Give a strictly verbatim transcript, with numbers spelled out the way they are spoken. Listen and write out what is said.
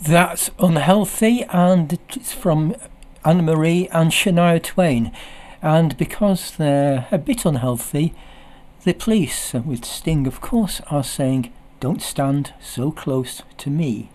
That's unhealthy, and it's from Anna Marie and Shania Twain. And because they're a bit unhealthy, the police, with Sting of course, are saying, "Don't stand so close to me."